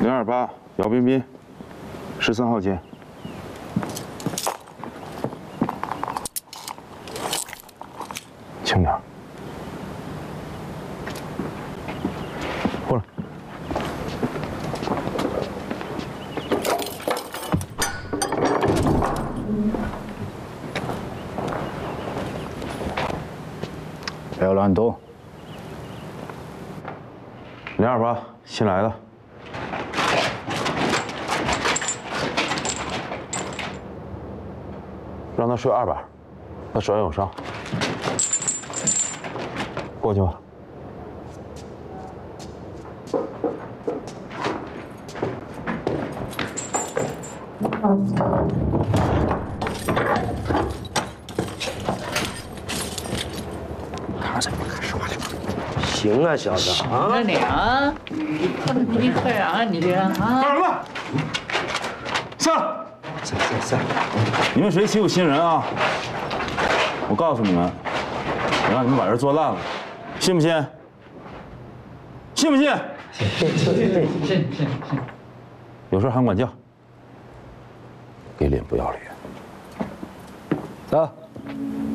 028姚彬彬，13号间。轻点。过来。 不要乱动。 028新来的。 让他睡2板，他手上有伤。过去吧。 看着看说话去。行啊，小子啊！ 那你啊，你快啊，你这啊！ 干什么？下来！ 下。 你们谁欺负新人啊？我告诉你们，我让你们把这做烂了，信不信？信不信？ 信。 有事喊管教。给脸不要脸。 走。